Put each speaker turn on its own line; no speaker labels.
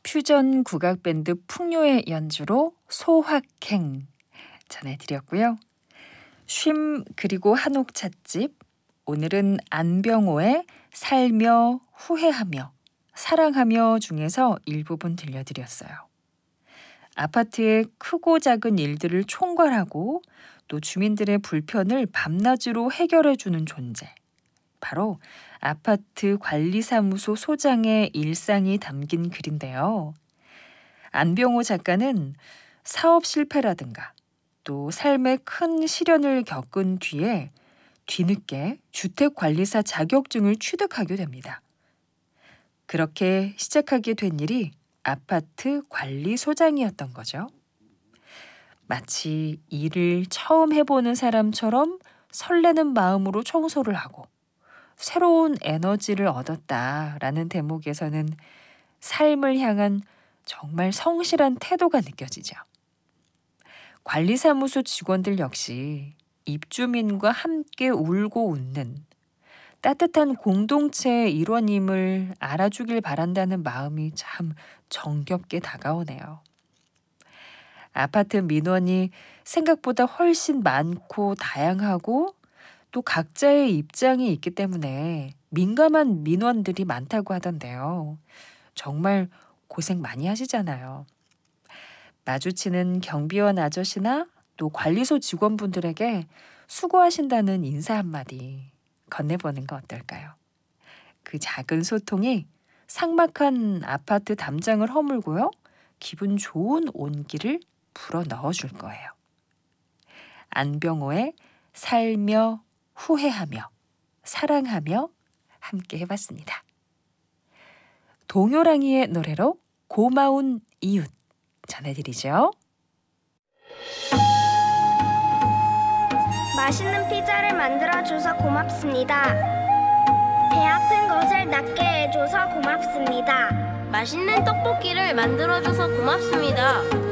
퓨전 국악밴드 풍요의 연주로 소확행 전해드렸고요. 쉼 그리고 한옥 찻집, 오늘은 안병호의 살며 후회하며 사랑하며 중에서 일부분 들려드렸어요. 아파트의 크고 작은 일들을 총괄하고 또 주민들의 불편을 밤낮으로 해결해주는 존재. 바로 아파트 관리사무소 소장의 일상이 담긴 글인데요. 안병호 작가는 사업 실패라든가 또 삶의 큰 시련을 겪은 뒤에 뒤늦게 주택관리사 자격증을 취득하게 됩니다. 그렇게 시작하게 된 일이 아파트 관리소장이었던 거죠. 마치 일을 처음 해보는 사람처럼 설레는 마음으로 청소를 하고 새로운 에너지를 얻었다라는 대목에서는 삶을 향한 정말 성실한 태도가 느껴지죠. 관리사무소 직원들 역시 입주민과 함께 울고 웃는 따뜻한 공동체의 일원임을 알아주길 바란다는 마음이 참 정겹게 다가오네요. 아파트 민원이 생각보다 훨씬 많고 다양하고 또 각자의 입장이 있기 때문에 민감한 민원들이 많다고 하던데요. 정말 고생 많이 하시잖아요. 마주치는 경비원 아저씨나 또 관리소 직원분들에게 수고하신다는 인사 한마디 건네보는 거 어떨까요? 그 작은 소통이 삭막한 아파트 담장을 허물고요. 기분 좋은 온기를 불어 넣어줄 거예요. 안병호의 살며 후회하며 사랑하며 함께 해봤습니다. 동요랑이의 노래로 고마운 이웃 전해드리죠.
맛있는 피자를 만들어줘서 고맙습니다. 배 아픈 것을 낫게 해줘서 고맙습니다.
맛있는 떡볶이를 만들어줘서 고맙습니다.